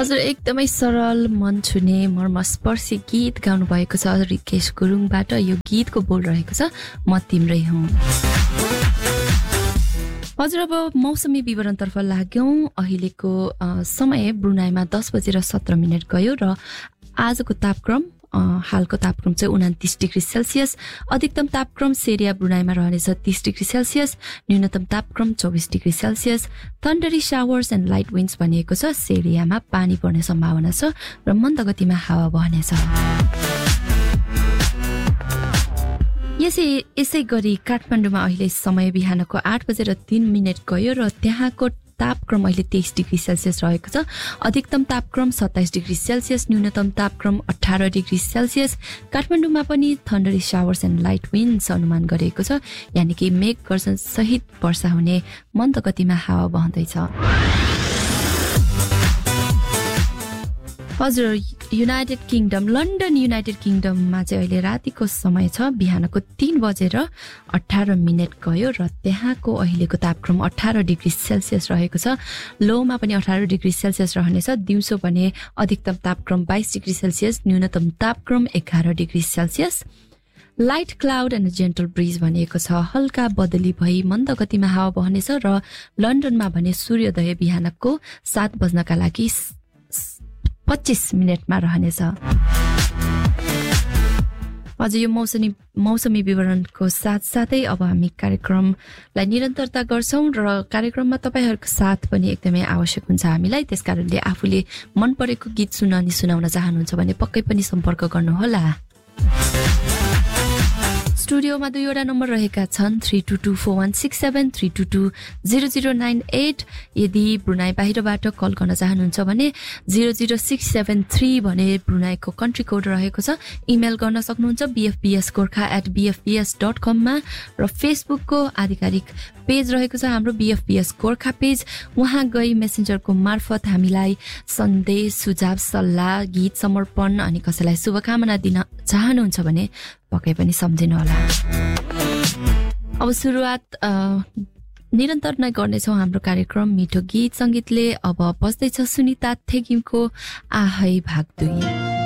हजुर एकदमै सरल मन छुने मर्मस्पर्शी गीत गाउनु भएको छ रिकेश गुरुङबाट। यो गीतको बोल रहेको छ म तिम्रै हुँ। हजुर अब मौसमी विवरणतर्फ लाग्यौं। अहिलेको समय ब्रुनाईमा 10:17 गयो र आजको तापक्रम हालको तापक्रम चाहिँ 29 डिग्री सेल्सियस। अधिकतम तापक्रम सेरिया ब्रुनाईमा रहनेछ 30 डिग्री सेल्सियस। न्यूनतम तापक्रम 24 degree Celsius. थन्डरी showers and light विन्ड्स भनिएको छ। सेरियामा पानी पर्ने सम्भावना छ र मन्द गतिमा हावा बहनेछ। यसै गरी काठमाडौँमा अहिले समय बिहानको 8:03 गयो र त्यहाँको तापक्रम अहिले 23 डिग्री सेल्सियस रहेको छ। अधिकतम तापक्रम 27 डिग्री सेल्सियस। न्यूनतम तापक्रम 18 डिग्री सेल्सियस। काठमाडौँमा पनि थन्डरी शावर्स एन्ड लाइट विन्ड्स अनुमान गरिएको छ, यानि कि मेघ गर्जन सहित वर्षा हुने मन्द गतिमा हावा बहँदैछ। हजुर युनाइटेड किङडम लन्डन युनाइटेड किङडममा चाहिँ अहिले रातिको समय छ बिहानको 3:18 गयो र त्यहाँको अहिलेको तापक्रम 18 डिग्री सेल्सियस रहेको छ। लोमा पनि 18 डिग्री सेल्सियस रहनेछ। दिउँसो भने अधिकतम तापक्रम 22 डिग्री सेल्सियस। न्यूनतम तापक्रम 11 degree Celsius. Light cloud and gentle bridge भनिएको छ। हल्का बदली भई मन्द गतिमा हावा बहनेछ र लन्डनमा भने सूर्योदय बिहानको 7 बज्नका लागि 25 मिनेटमा रहनेछ। हजुर यो मौसमी विवरणको साथसाथै अब हामी कार्यक्रमलाई निरन्तरता गर्छौं र कार्यक्रममा तपाईहरुको साथ पनि एकदमै आवश्यक हुन्छ हामीलाई। त्यसकारणले आफूले मन परेको गीत सुनाउन चाहनुहुन्छ भने पक्कै पनि सम्पर्क गर्नुहोला। स्टुडियोमा दुईवटा नम्बर रहेका छन् 32241673 32200988। यदि ब्रुनाई बाहिरबाट कल गर्न चाहनुहुन्छ भने 00673 भने ब्रुनाईको कन्ट्री कोड रहेको छ। इमेल गर्न सक्नुहुन्छ bfbsgorkha@bfbs.com मा र फेसबुकको आधिकारिक पेज रहेको छ हाम्रो BFBS गोर्खा पेज। वहाँ गई मेसेन्जरको मार्फत हामीलाई सन्देश, सुझाव, सल्लाह, गीत समर्पण अनि कसैलाई शुभकामना दिन चाहनुहुन्छ भने पक्कै पनि सम्झिनु होला। अब सुरुवात निरन्तर नै गर्नेछौँ हाम्रो कार्यक्रम मिठो गीत संगीतले। अब बस्दैछ सुनिता थेगिमको आहै भाग 2।